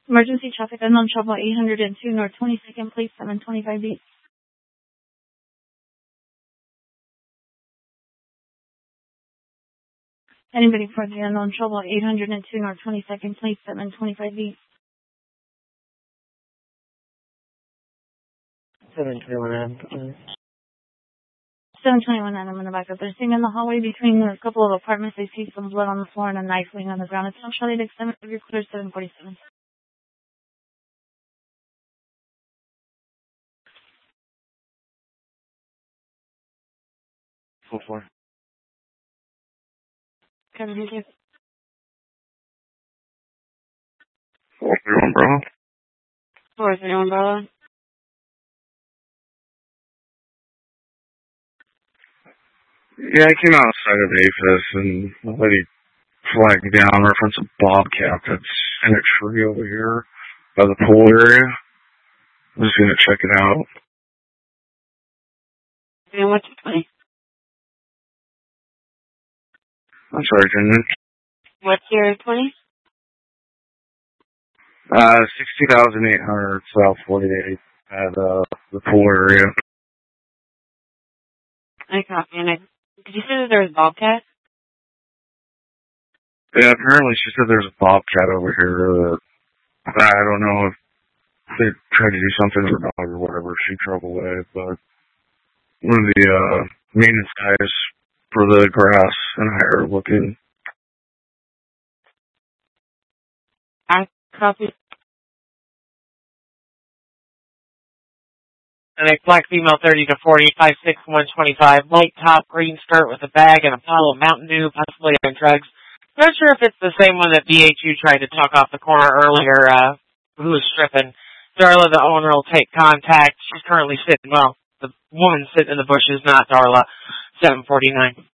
Emergency traffic unknown trouble 802 North 22nd, plate 725B. Anybody for the unknown trouble 802 North 22nd, plate 725B. 721. 721, I'm in the back up. They're sitting in the hallway between a couple of apartments. They see some blood on the floor and a knife laying on the ground. It's Charlie to extend your clear 747. 4-4. Can you hear? 431, bro. 431, brother. Yeah, I came outside of APHIS and the lady flagged me down reference a bobcat that's in a tree over here by the pool area. I'm just gonna check it out. And what's your 20? I'm sorry, Junior. What's your 20? 60,800 South 48 at the pool area. I copy. And did you say that there was a bobcat? Yeah, apparently she said there's a bobcat over here. I don't know if they tried to do something to her dog or whatever. She drove away, but one of the maintenance guys for the grass and I are looking. I copy. And a black female 30 to 40, 5'6", 125, light top, green skirt with a bag and a bottle of Mountain Dew, possibly on drugs. Not sure if it's the same one that BHU tried to talk off the corner earlier, who was stripping. Darla, the owner, will take contact. She's currently sitting, well, the woman sitting in the bushes, not Darla. 749.